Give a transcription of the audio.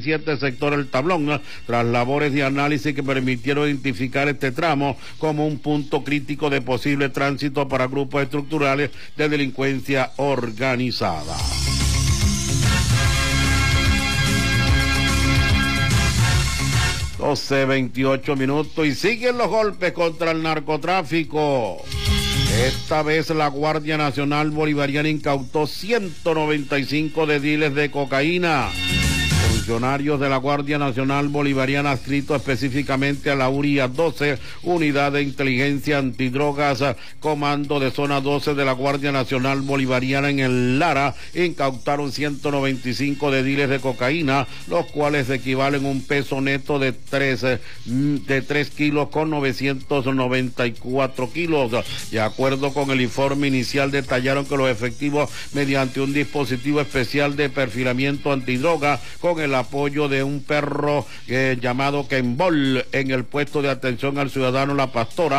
17 sector El Tablón, tras labores de análisis que permitieron identificar este tramo como un punto crítico de posible tránsito para grupos estructurales de delincuencia organizada. Doce 28 minutos y siguen los golpes contra el narcotráfico. Esta vez la Guardia Nacional Bolivariana incautó 195 dediles de cocaína. Funcionarios de la Guardia Nacional Bolivariana adscritos específicamente a la URIA 12, Unidad de Inteligencia Antidrogas, Comando de Zona 12 de la Guardia Nacional Bolivariana en el Lara, incautaron 195 dediles de cocaína, los cuales equivalen a un peso neto de 3 kilos con 994 kilos. De acuerdo con el informe inicial, detallaron que los efectivos, mediante un dispositivo especial de perfilamiento antidroga, con el apoyo de un perro llamado Kembol en el puesto de atención al ciudadano La Pastora,